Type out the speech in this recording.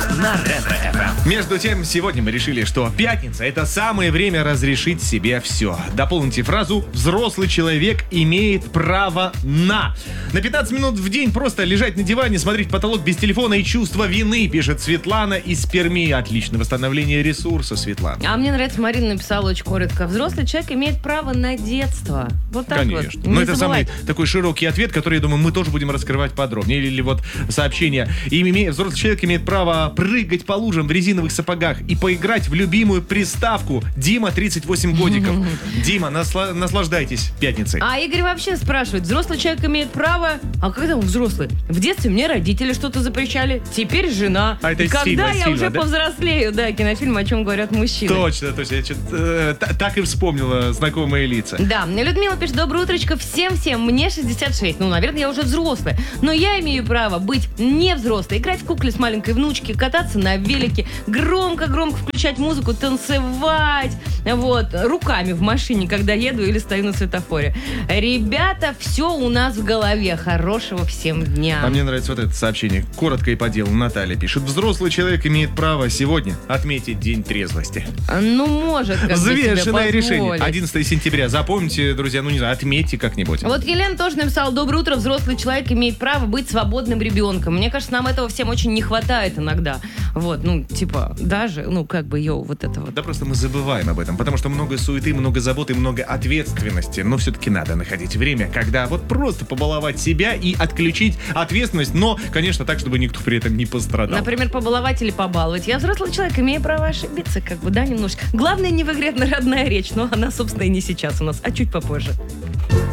на Ретро-ФМ. Между тем, сегодня мы решили, что пятница — это самое время разрешить себе все. Дополните фразу «взрослый человек имеет право на». На 15 минут в день просто лежать на диване, смотреть в потолок без телефона и чувства вины, пишет Светлана из Перми. Отличное восстановление ресурса, Светлана. А мне нравится, Марина написала очень коротко. Взрослый человек имеет право на детство. Вот так Конечно. вот. Но Не это забывай. самый такой широкий ответ, который, я думаю, мы тоже будем раскрывать подробнее. Или вот сообщение. Взрослый человек имеет право прыгать по лужам в резиновых сапогах и поиграть в любимую приставку. Дима, 38 годиков. Дима, наслаждайтесь пятницей. А Игорь вообще спрашивает, взрослый человек имеет право... А когда он взрослый? В детстве мне родители что-то запрещали, теперь жена. А это И когда фильм, я фильм, уже да? повзрослею? Да, кинофильм «О чем говорят мужчины». Точно. Я что-то так и вспомнила знакомые лица. Да, Людмила пишет: доброе утречко всем-всем, мне 66. Ну, наверное, я уже взрослая. Но я имею право быть не взрослой, играть в кукле с маленькой внучки, кататься на велике, громко-громко включать музыку, танцевать, вот, руками в машине, когда еду или стою на светофоре. Ребята, все у нас в голове. Хорошего всем дня. А мне нравится вот это сообщение. Коротко и по делу. Наталья пишет. Взрослый человек имеет право сегодня отметить День трезвости. Ну, может, как бы себе Взвешенное решение. позволить. 11 сентября. Запомните, друзья, не знаю, отметьте как-нибудь. Вот Елена тоже написала: доброе утро, взрослый человек имеет право быть свободным ребенком. Мне кажется, нам этого всем очень не хватает иногда. Вот, даже, вот это вот. Да просто мы забываем об этом, потому что много суеты, много заботы, много ответственности. Но все-таки надо находить время, когда вот просто побаловать себя и отключить ответственность, но, конечно, так, чтобы никто при этом не пострадал. Например, побаловать или побаловать. Я взрослый человек, имею право ошибиться, немножко. Главное, не в игре родная речь, но она, собственно, и не сейчас у нас, а чуть попозже.